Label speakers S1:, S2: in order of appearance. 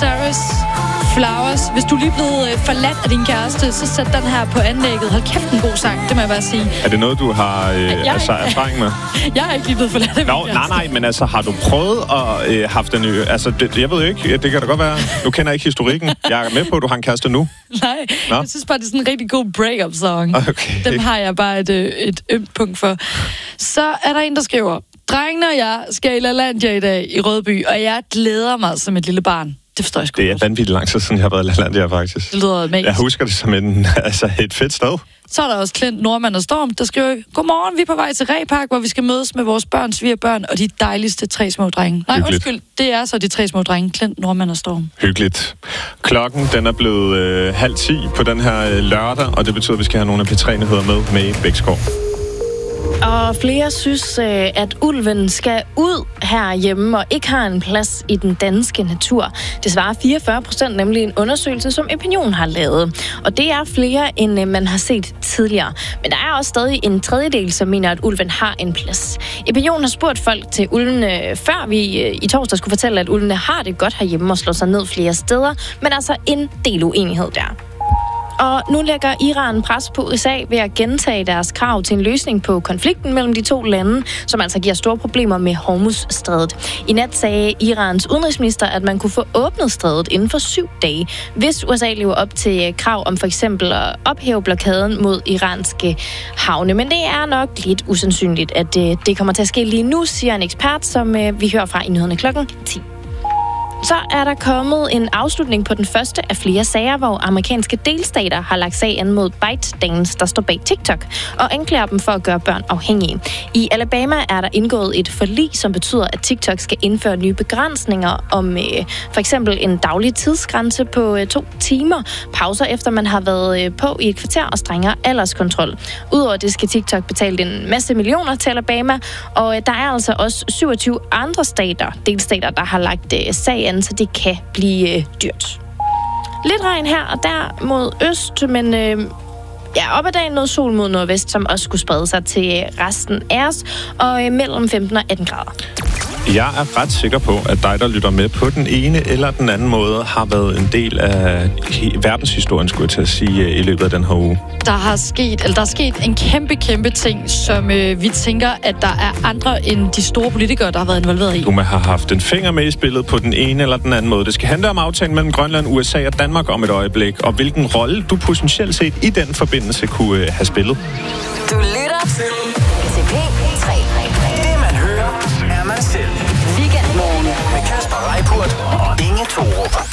S1: Cyrus, Flowers. Hvis du lige er blevet forladt af din kæreste, så sæt den her på anlægget. Hold kæft, en god sang, det må jeg bare sige.
S2: Er det noget, du har erfaring med?
S1: Jeg er ikke lige blevet forladt af min kæreste.
S2: Nej, men altså, har du prøvet at haft den jeg ved ikke, det kan da godt være. Nu kender jeg ikke historikken. Jeg er med på, at du har en kæreste nu.
S1: Nej, jeg synes bare, det er sådan en rigtig god break-up-song.
S2: Okay.
S1: Den har jeg bare et ømt punkt for. Så er der en, der skriver: drengene og jeg skal i LaLandia i dag i Rødby, og jeg glæder mig som et lille barn. Det forstår jeg sgu.
S2: Det er vanvittigt lang tid siden, jeg har været i LaLandia, faktisk.
S1: Det lyder magisk.
S2: Jeg husker det som et fedt sted.
S1: Så er der også Klint, Nordmand og Storm, der skriver: godmorgen, vi er på vej til Repark, hvor vi skal mødes med vores børn, svigerbørn og de dejligste 3 små drenge. Nej,
S2: hyggeligt.
S1: Undskyld, det er så de 3 små drenge, Klint, Nordmand og Storm.
S2: Hyggeligt. Klokken, den er blevet 9:30 på den her lørdag, og det betyder, at vi skal have nogle af P3-nyheder med i Bækskov.
S3: Og flere synes, at ulven skal ud herhjemme og ikke har en plads i den danske natur. Det svarer 44%, nemlig en undersøgelse, som Opinion har lavet. Og det er flere, end man har set tidligere. Men der er også stadig en tredjedel, som mener, at ulven har en plads. Opinion har spurgt folk til ulvene, før vi i torsdag skulle fortælle, at ulvene har det godt herhjemme og slår sig ned flere steder. Men altså en del uenighed der. Og nu lægger Iran pres på USA ved at gentage deres krav til en løsning på konflikten mellem de 2 lande, som altså giver store problemer med Hormuz-strædet. I nat sagde Irans udenrigsminister, at man kunne få åbnet strædet inden for 7 dage, hvis USA lever op til krav om for eksempel at ophæve blokaden mod iranske havne. Men det er nok lidt usandsynligt, at det kommer til at ske lige nu, siger en ekspert, som vi hører fra i nyhederne klokken 10. Så er der kommet en afslutning på den første af flere sager, hvor amerikanske delstater har lagt sag an mod ByteDance, der står bag TikTok, og anklager dem for at gøre børn afhængige. I Alabama er der indgået et forlig, som betyder, at TikTok skal indføre nye begrænsninger om for eksempel en daglig tidsgrænse på 2 timer, pauser efter man har været på i et kvarter og strengere alderskontrol. Udover det skal TikTok betale en masse millioner til Alabama, og der er altså også 27 andre delstater, der har lagt sag an, så det kan blive dyrt. Lidt regn her og der mod øst, men op ad dagen noget sol mod nordvest, som også skulle sprede sig til resten af os, og mellem 15 og 18 grader.
S2: Jeg er ret sikker på, at dig, der lytter med på den ene eller den anden måde, har været en del af verdenshistorien, skulle jeg til at sige, i løbet af den her uge.
S1: Der er sket en kæmpe ting, som vi tænker, at der er andre end de store politikere, der har været involveret i.
S2: Du må have haft en finger med i spillet på den ene eller den anden måde. Det skal handle om aftalen mellem Grønland, USA og Danmark om et øjeblik, og hvilken rolle du potentielt set i den forbindelse kunne have spillet.
S4: Du lytter til P3. Det man hører, er man selv. Weekendmorgen med Kasper Reippurt og Inge Thorup.